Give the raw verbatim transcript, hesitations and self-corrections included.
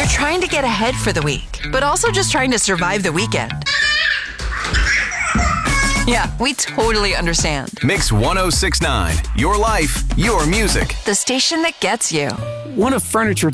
trying to get ahead for the week, but also just trying to survive the weekend. Yeah, we totally understand. Mix one oh six point nine. Your life, your music. The station that gets you. One of Furniture